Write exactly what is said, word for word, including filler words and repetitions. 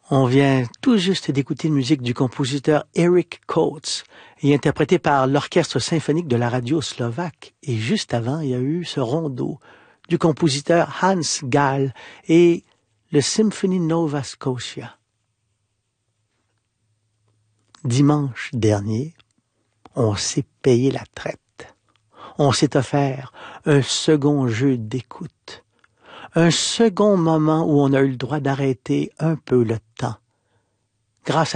On vient tout juste d'écouter une musique du compositeur Eric Coates et interprétée par l'Orchestre symphonique de la radio slovaque. Et juste avant, il y a eu ce rondo du compositeur Hans Gall et le Symphony Nova Scotia. Dimanche dernier, on s'est payé la traite. On s'est offert un second jeu d'écoute. Un second moment où on a eu le droit d'arrêter un peu le temps. Grâce à